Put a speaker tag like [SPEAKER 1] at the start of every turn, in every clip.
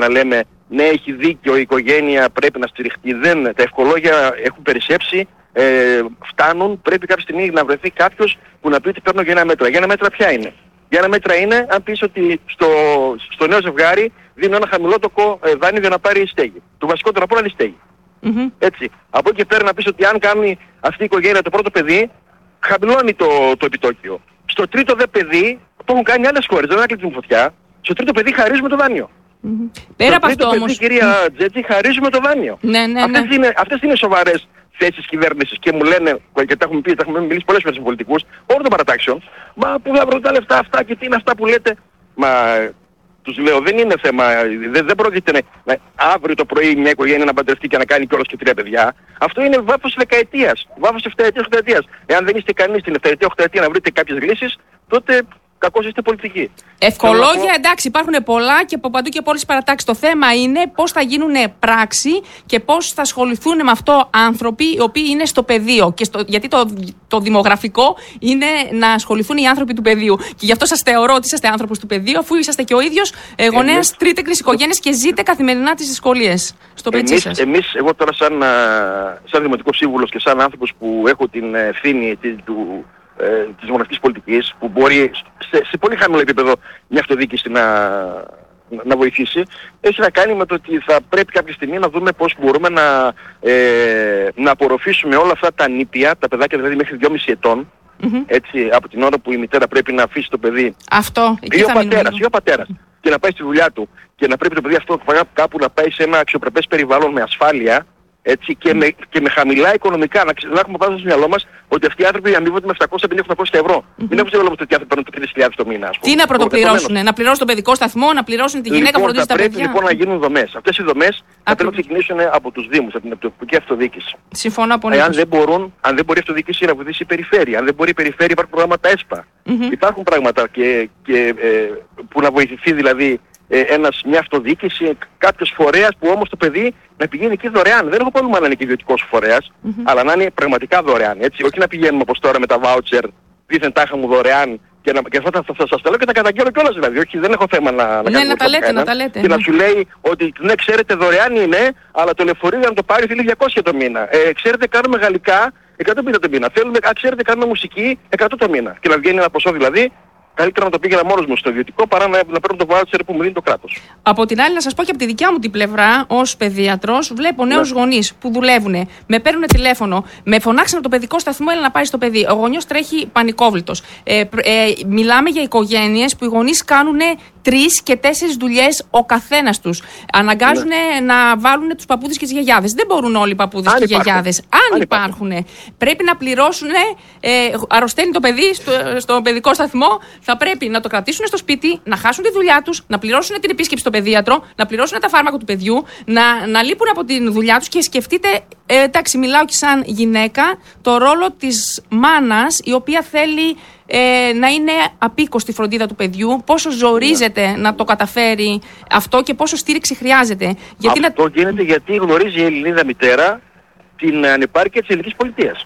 [SPEAKER 1] να λέμε ναι, έχει δίκιο, η οικογένεια πρέπει να στηριχτεί. Τα ευχολόγια έχουν περισσέψει, φτάνουν, πρέπει κάποια στιγμή να βρεθεί κάποιος που να πει ότι παίρνω για ένα μέτρα. Για ένα μέτρα ποια είναι? Για ένα μέτρα είναι αν πεις ότι στο νέο ζευγάρι δίνει ένα χαμηλότοκο δάνειο για να πάρει στέγη. Το βασικότερο από όλα είναι η στέγη. Έτσι. Από εκεί και πέρα να πεις ότι αν κάνει αυτή η οικογένεια το πρώτο παιδί, χαμηλώνει το επιτόκιο. Στο τρίτο δε παιδί, το έχουν κάνει άλλες χώρες, δεν έκλειψε φωτιά. Στο τρίτο παιδί χαρίζουμε το δάνειο.
[SPEAKER 2] Πέρα από αυτό
[SPEAKER 1] παιδί,
[SPEAKER 2] όμως.
[SPEAKER 1] Κυρία Τζέτζη, χαρίζουμε το δάνειο.
[SPEAKER 2] Ναι.
[SPEAKER 1] Αυτές είναι σοβαρές θέσεις κυβέρνησης και μου λένε, και τα έχουμε μιλήσει πολλές φορές με πολιτικούς, όλων των παρατάξεων, μα πού θα βρουν τα λεφτά αυτά και τι είναι αυτά που λέτε? Μα τους λέω, δεν είναι θέμα, δεν πρόκειται αύριο το πρωί μια οικογένεια να παντρευτεί και να κάνει κιόλας και 3 παιδιά. Αυτό είναι βάθος δεκαετίας, βάθος 7ετίας. Εάν δεν είστε κανείς στην 7ετία-8ετία να βρείτε κάποιες λύσεις, τότε κακώς είστε πολιτικοί.
[SPEAKER 2] Ευκολόγια, εντάξει, υπάρχουν πολλά και από παντού και από όλες τις παρατάξεις. Το θέμα είναι πώς θα γίνουν πράξη και πώς θα ασχοληθούν με αυτό άνθρωποι οι οποίοι είναι στο πεδίο. Γιατί το δημογραφικό είναι να ασχοληθούν οι άνθρωποι του πεδίου. Και γι' αυτό σας θεωρώ ότι είσαστε άνθρωπος του πεδίου, αφού είσαστε και ο ίδιος γονέας τρίτεκνης οικογένειας και ζείτε καθημερινά τις δυσκολίες στο πετσί σας.
[SPEAKER 1] Εγώ τώρα σαν δημοτικός σύμβουλος και σαν άνθρωπος που έχω την ευθύνη της δημογραφικής πολιτικής, που μπορεί σε πολύ χαμηλό επίπεδο μια αυτοδιοίκηση να βοηθήσει, έχει να κάνει με το ότι θα πρέπει κάποια στιγμή να δούμε πώς μπορούμε να απορροφήσουμε όλα αυτά τα νήπια, τα παιδάκια δηλαδή μέχρι 2,5 ετών, έτσι, από την ώρα που η μητέρα πρέπει να αφήσει το παιδί, ή ο πατέρας, και να πάει στη δουλειά του, και να πρέπει το παιδί αυτό κάπου να πάει σε ένα αξιοπρεπές περιβάλλον με ασφάλεια, έτσι, και με χαμηλά οικονομικά. Να έχουμε πάντα στο μυαλό μας ότι αυτοί οι άνθρωποι αμείβονται με 750-800 ευρώ. Μην έχουμε ότι αυτοί οι άνθρωποι παίρνουν 3.000 το μήνα, ας πούμε.
[SPEAKER 2] Τι να πρωτοπληρώσουν, να πληρώσουν τον παιδικό σταθμό, να πληρώσουν τη γυναίκα που φροντίζει τα παιδιά.
[SPEAKER 1] Πρέπει λοιπόν να γίνουν δομές. Αυτές οι δομές θα πρέπει να ξεκινήσουν από τους Δήμους, από την τοπική αυτοδιοίκηση.
[SPEAKER 2] Συμφωνώ απολύτως.
[SPEAKER 1] Αν δεν μπορεί η αυτοδιοίκηση να βοηθήσει η περιφέρεια, αν δεν μπορεί η περιφέρεια, υπάρχουν προγράμματα ΕΣΠΑ. Υπάρχουν πράγματα που να βοηθηθεί δηλαδή μια αυτοδιοίκηση, κάποιος φορέας που όμως το παιδί να πηγαίνει εκεί δωρεάν. Δεν έχω πρόβλημα να είναι και ιδιωτικός φορέας, αλλά να είναι πραγματικά δωρεάν. Έτσι. Όχι να πηγαίνουμε όπως τώρα με τα βάουτσερ, δίθεν τάχα μου δωρεάν, και αυτά θα σας τα λέω και τα καταγγέλω κιόλας δηλαδή. Όχι, δεν έχω θέμα να κάνω
[SPEAKER 2] να τα λέτε.
[SPEAKER 1] Και να σου λέει ότι ναι, ξέρετε, δωρεάν είναι, αλλά το λεωφορείο για να το πάρει θέλει 200 το μήνα. Ξέρετε, κάνουμε γαλλικά 150 το μήνα. Ξέρετε, κάνουμε μουσική 100 το μήνα. Και να βγαίνει ένα ποσό δηλαδή. Καλύτερα να το πήγαινα μόνος μου στο ιδιωτικό παρά να παίρνω το βάουτσερ που μου δίνει το κράτος. Από
[SPEAKER 2] την άλλη, να σας πω και από τη δικιά μου την πλευρά, ως παιδίατρος, βλέπω νέους γονείς που δουλεύουν, με παίρνουν τηλέφωνο, με φωνάξαν από το παιδικό σταθμό, έλα να πάει στο παιδί. Ο γονιός τρέχει πανικόβλητος. Μιλάμε για οικογένειες που οι γονείς κάνουν 3 και 4 δουλειές ο καθένας τους. Αναγκάζουν να βάλουν τους παππούδες και τις γιαγιάδες. Δεν μπορούν όλοι οι παππούδες και οι γιαγιάδες. Αν υπάρχουν, πρέπει να πληρώσουν. Αρρωσταίνει το παιδί στο παιδικό σταθμό. Θα πρέπει να το κρατήσουν στο σπίτι, να χάσουν τη δουλειά τους, να πληρώσουν την επίσκεψη στο παιδίατρο, να πληρώσουν τα φάρμακα του παιδιού, να λείπουν από τη δουλειά τους. Και σκεφτείτε, εντάξει, μιλάω και σαν γυναίκα, το ρόλο της μάνας, η οποία θέλει να είναι απίκος στη φροντίδα του παιδιού, πόσο ζορίζεται να το καταφέρει αυτό και πόσο στήριξη χρειάζεται.
[SPEAKER 1] Αυτό γίνεται γιατί γνωρίζει η Ελληνίδα μητέρα την ανεπάρκεια της ελληνικής πολιτείας.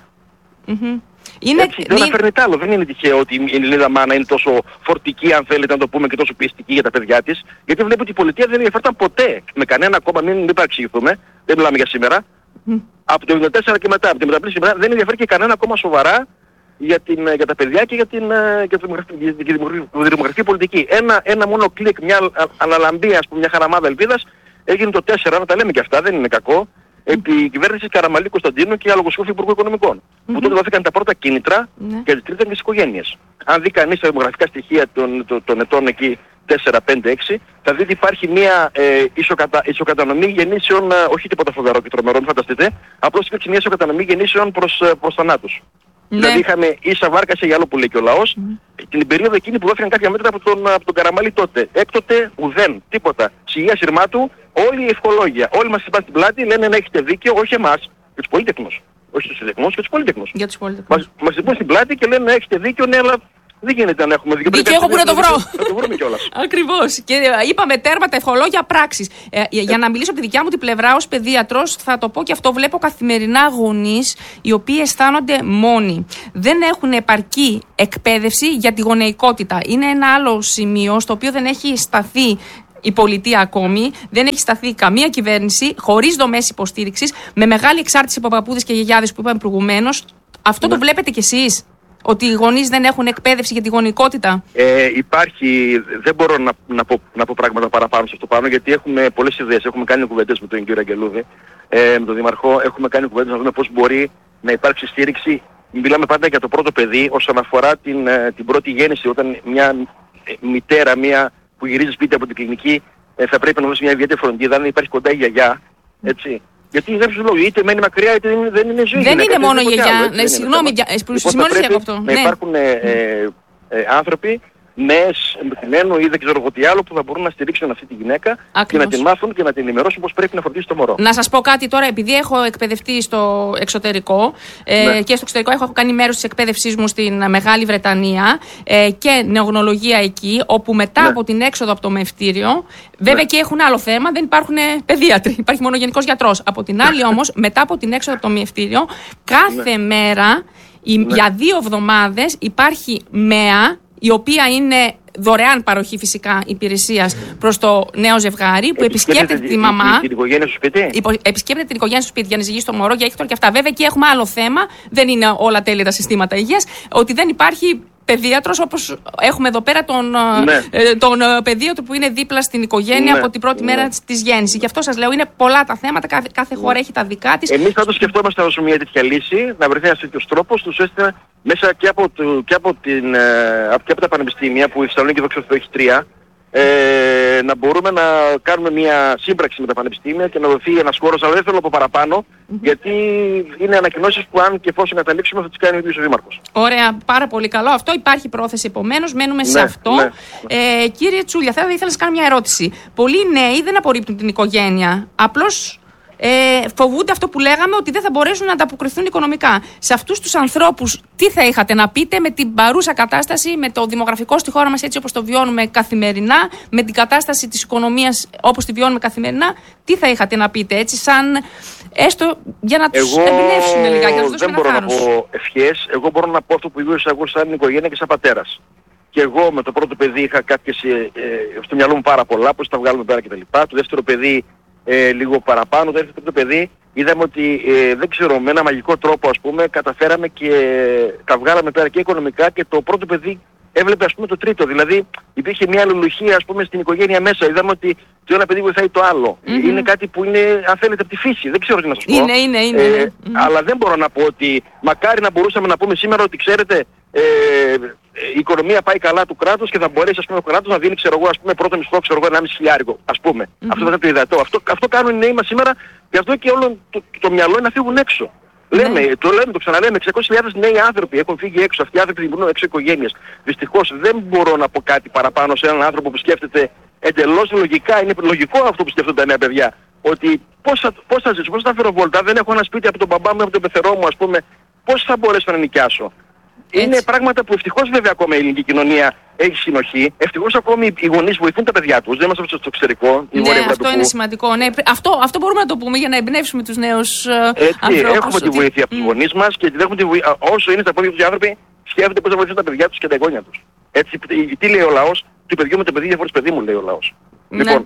[SPEAKER 1] Δεν αναφέρνει τ' άλλο. Δεν είναι τυχαίο ότι η Ελληνίδα μάνα είναι τόσο φορτική, αν θέλετε να το πούμε, και τόσο πιεστική για τα παιδιά της. Γιατί βλέπει ότι η πολιτεία δεν ενδιαφέρονταν ποτέ με κανένα κόμμα, μην παρεξηγηθούμε, δεν μιλάμε για σήμερα. Από το 1974 και μετά, από την μεταπλήση και μετά, δεν ενδιαφέρει και κανένα κόμμα σοβαρά για τα παιδιά και για τη δημογραφική πολιτική. Ένα μόνο κλικ, μια αναλαμπία, ας πούμε, μια χαραμάδα ελπίδας, έγινε το 4, να τα λέμε και αυτά, δεν είναι κακό. Επί κυβέρνησης Καραμαλή Κωνσταντίνου και Αλογοσούφη Υπουργού Οικονομικών. Που τότε δόθηκαν τα πρώτα κίνητρα για τις τρίτες οικογένειες. Αν δει κανείς τα δημογραφικά στοιχεία των ετών εκεί 4, 5, 6, θα δει ότι υπάρχει μια ισοκατανομή γεννήσεων, όχι τίποτα φοβερό και τρομερό, μην φανταστείτε, απλώς υπήρξε μια ισοκατανομή γεννήσεων προς θανάτους. Δηλαδή είχαμε ίσα βάρκα σε γυαλό που λέει και ο λαός, την περίοδο εκείνη που δόθηκαν κάποια μέτρα από τον Καραμαλή τότε. Έκτοτε ουδέν, τίποτα. Σιγεία σειρμάτου, όλοι οι ευχολόγια, όλοι μας συμπάνε στην πλάτη, λένε να έχετε δίκιο, όχι εμάς, και τους πολίτεκνους. Όχι τους ειδεκνούς, και τους πολίτεκνους. Μας συμπάνε στην πλάτη και λένε να έχετε δίκιο, ναι, αλλά δεν γίνεται να έχουμε δίκιο.
[SPEAKER 2] Δίκιο έχω που να το βρω.
[SPEAKER 1] Θα το βρούμε κιόλας.
[SPEAKER 2] Ακριβώς. Και είπαμε τέρματα, ευχολόγια, πράξεις. Για να μιλήσω από τη δικιά μου την πλευρά ως παιδίατρος, θα το πω και αυτό. Βλέπω καθημερινά γονείς οι οποίοι αισθάνονται μόνοι. Δεν έχουν επαρκή εκπαίδευση για τη γονεϊκότητα. Είναι ένα άλλο σημείο στο οποίο δεν έχει σταθεί η πολιτεία ακόμη, δεν έχει σταθεί καμία κυβέρνηση, χωρίς δομές υποστήριξης, με μεγάλη εξάρτηση από παππούδες και γιαγιάδες που είπαμε προηγουμένως. Αυτό το βλέπετε κι εσείς? Ότι οι γονείς δεν έχουν εκπαίδευση για τη γονικότητα?
[SPEAKER 1] Υπάρχει, δεν μπορώ να πω πράγματα παραπάνω σε αυτό πάνω, γιατί έχουμε πολλές ιδέες. Έχουμε κάνει κουβέντες με τον κύριο Αγγελούδη, με τον Δήμαρχο, έχουμε κάνει κουβέντες να δούμε πώς μπορεί να υπάρξει στήριξη. Μιλάμε πάντα για το πρώτο παιδί όσον αφορά την πρώτη γέννηση, όταν μια μητέρα, μια που γυρίζει σπίτι από την κλινική, θα πρέπει να δώσει μια ιδιαίτερη φροντίδα, αν υπάρχει κοντά η γιαγιά, έτσι. Γιατί δεν ξέρω, είτε μένει μακριά είτε δεν είναι ζωή.
[SPEAKER 2] Δεν είναι μόνο η γιαγιά. Συγγνώμη, σημειώνεσαι αυτό.
[SPEAKER 1] Να υπάρχουν άνθρωποι μεθυμένου ή δεν ξέρω εγώ τι άλλο που θα μπορούν να στηρίξουν αυτή τη γυναίκα. Ακριβώς. Και να την μάθουν και να την ενημερώσουν πώς πρέπει να φροντίσει το μωρό.
[SPEAKER 2] Να σας πω κάτι τώρα, επειδή έχω εκπαιδευτεί στο εξωτερικό και στο εξωτερικό έχω κάνει μέρος της εκπαίδευσής μου στην Μεγάλη Βρετανία και νεογνολογία εκεί, όπου μετά από την έξοδο από το μευτήριο, βέβαια και έχουν άλλο θέμα, δεν υπάρχουν παιδίατροι, υπάρχει μόνο γενικός γιατρός. Από την άλλη όμως, μετά από την έξοδο από το μευτήριο, κάθε μέρα για 2 εβδομάδες υπάρχει ΜΕΑ, η οποία είναι δωρεάν παροχή φυσικά υπηρεσίας προς το νέο ζευγάρι που επισκέπτεται τη μαμά.
[SPEAKER 1] Την οικογένεια στο σπίτι.
[SPEAKER 2] Επισκέπτεται την οικογένεια στο σπίτι για να ζυγίσει το μωρό, για έκτορα και αυτά. Βέβαια και έχουμε άλλο θέμα, δεν είναι όλα τέλεια τα συστήματα υγείας, ότι δεν υπάρχει παιδίατρος, όπως έχουμε εδώ πέρα τον παιδίατρο που είναι δίπλα στην οικογένεια από την πρώτη μέρα της γέννησης. Γι' αυτό σας λέω, είναι πολλά τα θέματα, κάθε χώρα έχει τα δικά της.
[SPEAKER 1] Εμείς θα το σκεφτόμαστε να δώσουμε μια τέτοια λύση, να βρεθεί ένας τέτοιος τρόπος, ώστε μέσα και από τα πανεπιστήμια, που η Θεσσαλονίκη δόξα τω έχει 3, να μπορούμε να κάνουμε μια σύμπραξη με τα πανεπιστήμια και να δοθεί ένας χώρος, αλλά δεν θέλω από παραπάνω, γιατί είναι ανακοινώσεις που αν και εφόσον καταλήξουμε θα τις κάνει ο ίδιος ο Δήμαρχος.
[SPEAKER 2] Ωραία, πάρα πολύ καλό. Αυτό υπάρχει πρόθεση, επομένως μένουμε σε αυτό. Κύριε Τσούλια, θα ήθελα να σας κάνω μια ερώτηση. Πολλοί νέοι δεν απορρίπτουν την οικογένεια, απλώς φοβούνται αυτό που λέγαμε, ότι δεν θα μπορέσουν να ανταποκριθούν οικονομικά. Σε αυτούς τους ανθρώπους, τι θα είχατε να πείτε με την παρούσα κατάσταση, με το δημογραφικό στη χώρα μας έτσι όπως το βιώνουμε καθημερινά, με την κατάσταση της οικονομίας όπως τη βιώνουμε καθημερινά, τι θα είχατε να πείτε έτσι, σαν έστω για να τους εμπνεύσουμε λιγάκι, να τους δώσουμε ένα θάρρος?
[SPEAKER 1] Δεν μπορώ να πω ευχές, εγώ μπορώ να πω αυτό που ήγω εγώ σαν οικογένεια και σαν πατέρας. Και εγώ με το πρώτο παιδί είχα κάποιες στο μυαλό μου πάρα πολλά, πώς τα βγάλουμε πέρα κτλ. Το δεύτερο παιδί λίγο παραπάνω, το τρίτο παιδί είδαμε ότι δεν ξέρω, με ένα μαγικό τρόπο ας πούμε καταφέραμε και τα βγάλαμε πέρα και οικονομικά, και το πρώτο παιδί έβλεπε ας πούμε το τρίτο. Δηλαδή υπήρχε μια αλληλουχία ας πούμε στην οικογένεια μέσα. Είδαμε ότι το ένα παιδί βοηθάει το άλλο. Είναι κάτι που είναι, αν θέλετε, από τη φύση. Δεν ξέρω τι να σας πω.
[SPEAKER 2] Είναι.
[SPEAKER 1] Αλλά δεν μπορώ να πω ότι μακάρι να μπορούσαμε να πούμε σήμερα ότι ξέρετε η οικονομία πάει καλά του κράτους και θα μπορέσει ας πούμε το κράτος να δίνει, ξέρω εγώ, ας πούμε πρώτο μισθό, ξέρω εγώ, 1,5 χιλιάρικο, ας πούμε. Αυτό θα είναι το ιδεατό. Αυτό κάνουν οι νέοι μας σήμερα, και αυτό και όλο το μυαλό είναι να φύγουν έξω. Το ξαναλέμε, 600.000 νέοι άνθρωποι έχουν φύγει έξω. Αυτοί οι άνθρωποι δημιουργούν έξω οικογένειες. Δυστυχώς δεν μπορώ να πω κάτι παραπάνω σε έναν άνθρωπο που σκέφτεται εντελώς λογικά. Είναι λογικό αυτό που σκέφτονται τα νέα παιδιά. Ότι πώς θα ζήσω, πώς θα φέρω βόλτα, δεν έχω ένα σπίτι από τον μπαμπά μου, από τον πεθερό μου, ας πούμε, πώς θα μπορέσω να νοικιάσω. Είναι πράγματα που ευτυχώς βέβαια ακόμα η ελληνική κοινωνία έχει συνοχή. Ευτυχώς ακόμη οι γονείς βοηθούν τα παιδιά τους. Δεν είμαστε στο εξωτερικό.
[SPEAKER 2] Αυτό είναι σημαντικό. Ναι, αυτό μπορούμε να το πούμε για να εμπνεύσουμε τους νέους ανθρώπους.
[SPEAKER 1] Έχουμε τη βοήθεια από τους γονείς μας, και όσο είναι στα πόδια τους οι άνθρωποι, σκέφτονται πώς θα βοηθήσουν τα παιδιά τους και τα εγγόνια τους. Έτσι, τι λέει ο λαός? Του παιδιού με το παιδί διαφορές παιδί μου, λέει ο λαός. Λοιπόν,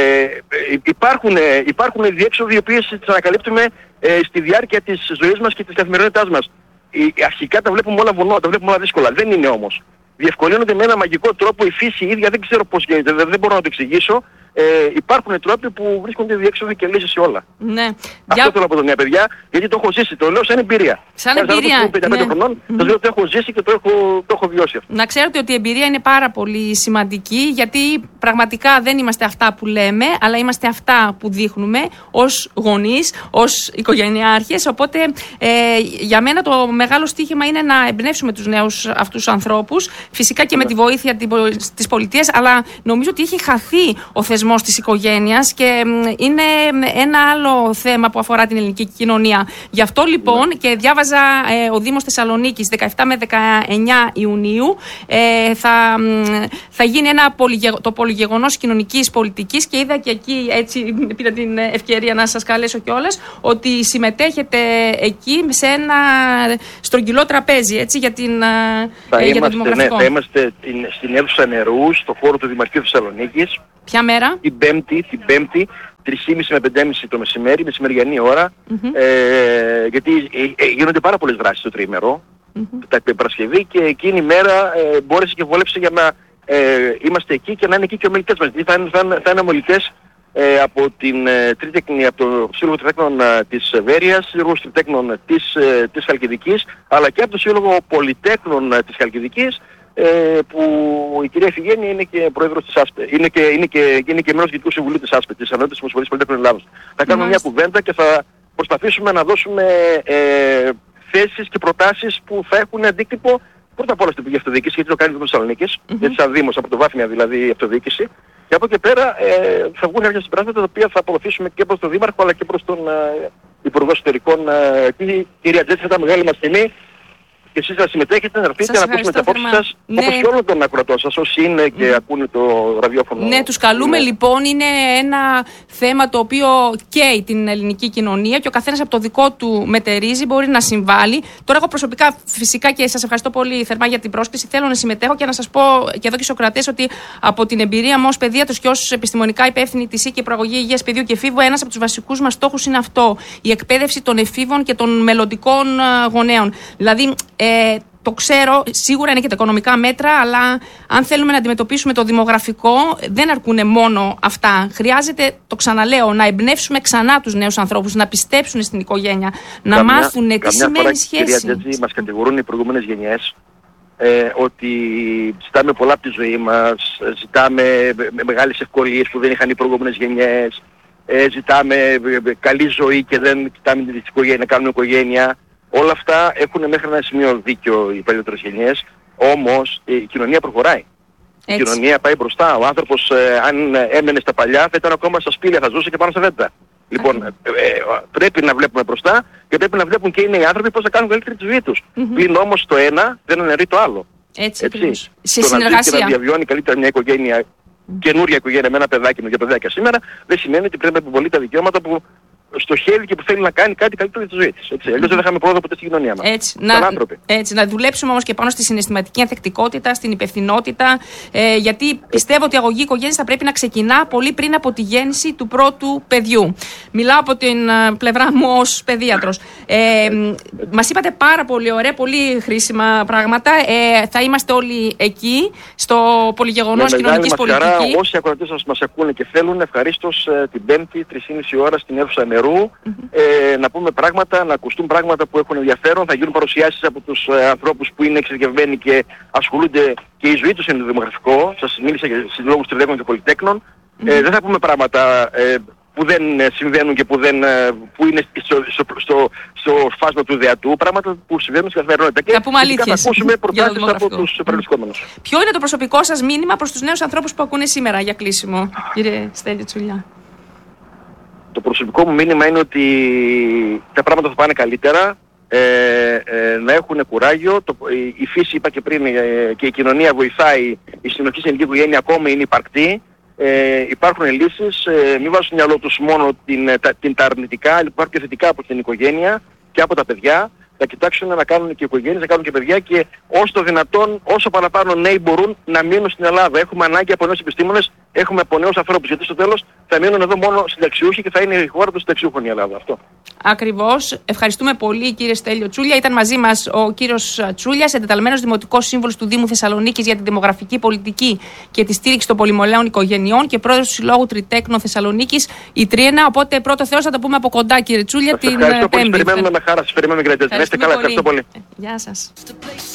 [SPEAKER 1] υπάρχουν διέξοδοι οι οποίες τις ανακαλύπτουμε στη διάρκεια της ζωής μας και της καθημερινότητάς μας. Αρχικά τα βλέπουμε όλα βουνό, τα βλέπουμε όλα δύσκολα. Δεν είναι όμως. Διευκολύνονται με ένα μαγικό τρόπο, η φύση η ίδια, δεν ξέρω πώς γίνεται, δεν μπορώ να το εξηγήσω. Υπάρχουν τρόποι που βρίσκονται διέξοδοι και λύσεις σε όλα.
[SPEAKER 2] Ναι.
[SPEAKER 1] Αυτό θέλω από τα νέα παιδιά, γιατί το έχω ζήσει. Το λέω σαν εμπειρία.
[SPEAKER 2] Σαν εμπειρία.
[SPEAKER 1] Είμαι 55 χρονών, το λέω ότι έχω ζήσει και το έχω βιώσει αυτό.
[SPEAKER 2] Να ξέρετε ότι η εμπειρία είναι πάρα πολύ σημαντική, γιατί πραγματικά δεν είμαστε αυτά που λέμε, αλλά είμαστε αυτά που δείχνουμε ως γονείς, ως οικογενειάρχες. Οπότε για μένα το μεγάλο στοίχημα είναι να εμπνεύσουμε τους νέους αυτούς τους ανθρώπους, φυσικά και με τη βοήθεια της πολιτείας, αλλά νομίζω ότι έχει χαθεί ο θεσμός της οικογένειας και είναι ένα άλλο θέμα που αφορά την ελληνική κοινωνία. Γι' αυτό λοιπόν και διάβαζα ο Δήμος Θεσσαλονίκης 17 με 19 Ιουνίου θα γίνει το πολυγεγονός κοινωνικής πολιτικής, και είδα και εκεί, έτσι πήρα την ευκαιρία να σας καλέσω κιόλας, ότι συμμετέχετε εκεί σε ένα στρογγυλό τραπέζι, έτσι, για το δημογραφικό.
[SPEAKER 1] Θα είμαστε στην αίθουσα νερού, στο χώρο του Δημαρχείου Θεσσαλονίκης.
[SPEAKER 2] Ποια μέρα?
[SPEAKER 1] Την Πέμπτη, 3.30 με 5.30 το μεσημέρι, μεσημεριανή ώρα, γιατί γίνονται πάρα πολλές δράσεις το τριήμερο, τα Παρασκευή, και εκείνη η μέρα μπόρεσε και βόλεψε για να είμαστε εκεί και να είναι εκεί και ομιλητές μας. Θα είναι ομιλητές από το Σύλλογο Τριτέκνων της Βέρειας, Σύλλογο Τριτέκνων της Χαλκιδικής, αλλά και από το Σύλλογο Πολυτέκνων της Χαλκιδικής, που η κυρία Ιφηγένεια είναι και πρόεδρος της ΑΣΠΕ, είναι και μέλος Διοικητικού Συμβουλίου της ΑΣΠΕ, της Ανώτατης Ομοσπονδίας Πολυτέκνων Ελλάδος. Θα κάνουμε μια κουβέντα και θα προσπαθήσουμε να δώσουμε θέσεις και προτάσεις που θα έχουν αντίκτυπο πρώτα απ' όλα στην πηγή αυτοδιοίκηση, γιατί το κάνει το Θεσσαλονίκης, γιατί σαν Δήμος, από το βάθμια δηλαδή αυτοδιοίκηση. Και από εκεί πέρα θα βγουν κάποια συμπράσματα τα οποία θα αποδοθήσουμε και προς τον Δήμαρχο αλλά και προς τον Υπουργό Εσωτερικών. Κυρία Τζέτση, θα ήταν μεγάλη μας τιμή και εσείς να συμμετέχετε, να έρθετε να ακούσουμε τις απόψεις σας, όπως και όλων των ακροατών σας, όσοι είναι και ακούνε το ραδιόφωνο.
[SPEAKER 2] Ναι, τους καλούμε λοιπόν. Είναι ένα θέμα το οποίο καίει την ελληνική κοινωνία και ο καθένας από το δικό του μετερίζει, μπορεί να συμβάλλει. Τώρα, εγώ προσωπικά, φυσικά, και σας ευχαριστώ πολύ θερμά για την πρόσκληση, θέλω να συμμετέχω και να σας πω και εδώ και στους ακροατές ότι από την εμπειρία μου ως παιδίατρος και ως επιστημονικά υπεύθυνη της και προαγωγή υγείας παιδιού και εφήβου, ένας από τους βασικούς μας στόχους είναι αυτό. Η εκπαίδευση των εφήβων και των μελλοντικών γονέων. Δηλαδή, το ξέρω, σίγουρα είναι και τα οικονομικά μέτρα, αλλά αν θέλουμε να αντιμετωπίσουμε το δημογραφικό, δεν αρκούνε μόνο αυτά. Χρειάζεται, το ξαναλέω, να εμπνεύσουμε ξανά τους νέους ανθρώπους, να πιστέψουν στην οικογένεια, να μάθουν τι σημαίνει σχέση.
[SPEAKER 1] Κυρία Τζέτζη, μας κατηγορούν οι προηγούμενες γενιές ότι ζητάμε πολλά από τη ζωή μας, ζητάμε μεγάλες ευκολίες που δεν είχαν οι προηγούμενες γενιές, ζητάμε καλή ζωή και δεν κοιτάμε την οικογένεια, να κάνουμε οικογένεια. Όλα αυτά έχουν μέχρι ένα σημείο δίκιο οι παλιότερες γενιές, όμως η κοινωνία προχωράει. Έτσι. Η κοινωνία πάει μπροστά. Ο άνθρωπος αν έμενε στα παλιά θα ήταν ακόμα στα σπήλια, θα ζούσε και πάνω στα δέντρα. Λοιπόν, πρέπει να βλέπουμε μπροστά και πρέπει να βλέπουν και οι νέοι άνθρωποι πώς θα κάνουν καλύτερη τη ζωή τους. Πλην όμως το ένα δεν αναιρεί το άλλο.
[SPEAKER 2] Έτσι. Σε συνεργασία.
[SPEAKER 1] Και να διαβιώνει καλύτερα μια οικογένεια, καινούρια οικογένεια με ένα παιδάκι, με δύο παιδάκια σήμερα, δεν σημαίνει ότι πρέπει να επιβολεί τα δικαιώματα που στοχεύει και που θέλει να κάνει κάτι καλύτερο για τη ζωή της. Αλλιώς δεν θα είχαμε πρόοδο ποτέ στην κοινωνία μας.
[SPEAKER 2] Να δουλέψουμε όμως και πάνω στη συναισθηματική ανθεκτικότητα, στην υπευθυνότητα, γιατί πιστεύω ότι η αγωγή οικογένειας θα πρέπει να ξεκινά πολύ πριν από τη γέννηση του πρώτου παιδιού. Μιλάω από την πλευρά μου ως παιδίατρος. Μας είπατε πάρα πολύ ωραία, πολύ χρήσιμα πράγματα. Θα είμαστε όλοι εκεί, στο Πολυγεγονός Κοινωνικής Πολιτικής.
[SPEAKER 1] Όσοι ακροατές μας ακούνε και θέλουν, ευχαρίστως την Πέμπτη, 3.30 ώρα στην αίθουσα Νερού, να πούμε πράγματα, να ακουστούν πράγματα που έχουν ενδιαφέρον. Θα γίνουν παρουσιάσεις από τους ανθρώπους που είναι εξειδικευμένοι και ασχολούνται και η ζωή τους είναι το δημογραφικό. Σας μίλησα για συλλόγους Τριτέκνων και Πολυτέκνων. Δεν θα πούμε πράγματα που δεν συμβαίνουν και που είναι στο φάσμα του ιδεατού, πράγματα που συμβαίνουν στην καθημερινότητα. Και θα ακούσουμε προτάσεις από τους προελισσόμενους.
[SPEAKER 2] Ποιο είναι το προσωπικό σας μήνυμα προς τους νέους ανθρώπους που ακούνε σήμερα, για κλείσιμο, κύριε Στέλιο Τσουλιά?
[SPEAKER 1] Το προσωπικό μου μήνυμα είναι ότι τα πράγματα θα πάνε καλύτερα, να έχουν κουράγιο. Η φύση, είπα και πριν, και η κοινωνία βοηθάει, η συνοχή στην ελληνική οικογένεια ακόμα είναι υπαρκτή. Υπάρχουν λύσεις, μην βάζουν στο μυαλό τους μόνο τα αρνητικά, υπάρχουν και θετικά από την οικογένεια και από τα παιδιά. Θα κοιτάξουν να κάνουν και οικογένειες, να κάνουν και παιδιά και όσο το δυνατόν, όσο παραπάνω νέοι μπορούν να μείνουν στην Ελλάδα. Έχουμε ανάγκη από νέους επιστήμονες, έχουμε από νέους ανθρώπους, γιατί στο τέλος θα μείνουν εδώ μόνο συνταξιούχοι και θα είναι η χώρα των συνταξιούχων η Ελλάδα. Αυτό.
[SPEAKER 2] Ακριβώς. Ευχαριστούμε πολύ, κύριε Στέλιο Τσούλια. Ήταν μαζί μας ο κύριος Τσούλιας, εντεταλμένος Δημοτικός Σύμβουλος του Δήμου Θεσσαλονίκης για τη δημογραφική πολιτική και τη στήριξη των πολυμελαίων οικογενειών και πρόεδρος του Συλλόγου Τριτέκνων Θεσσαλονίκης, η Τρίενα. Οπότε, πρώτο Θεός, θα τα πούμε από κοντά, κύριε Τσούλια, την Πέμπτη.
[SPEAKER 1] Περιμένουμε με χαρά. Σας περιμένουμε, κύριε Τζέτζη. Να είστε καλά. Ευχαριστώ πολύ.
[SPEAKER 2] Γεια σας.